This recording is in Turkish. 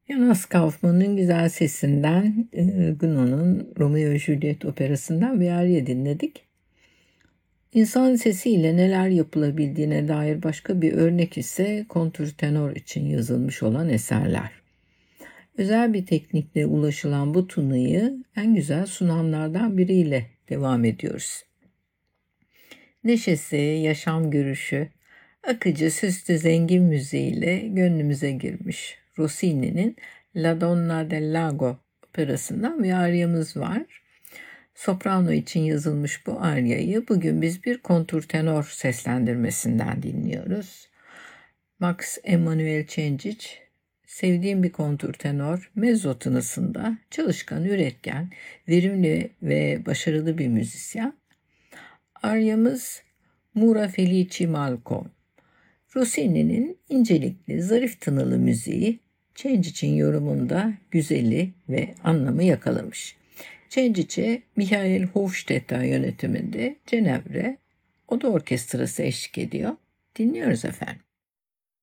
Jonas Kaufmann'ın güzel sesinden Gounod'un Romeo ve Juliet operasından bir arya dinledik. İnsan sesiyle neler yapılabildiğine dair başka bir örnek ise kontrtenor için yazılmış olan eserler. Özel bir teknikle ulaşılan bu tınıyı en güzel sunanlardan biriyle devam ediyoruz. Neşesi, yaşam görüşü, akıcı, süslü, zengin müziğiyle gönlümüze girmiş Rossini'nin La Donna del Lago operasından bir aryamız var. Soprano için yazılmış bu aryayı bugün biz bir kontrtenor seslendirmesinden dinliyoruz. Max Emanuel Cengic, sevdiğim bir kontrtenor, mezzo tınısında çalışkan, üretken, verimli ve başarılı bir müzisyen. Aryamız Mura Felici Malcolm. Rossini'nin incelikli, zarif tınılı müziği Cengic'in yorumunda güzeli ve anlamı yakalamış. Cengic'e Michael Hofstetter yönetiminde Cenevre Oda Orkestrası eşlik ediyor. Dinliyoruz efendim.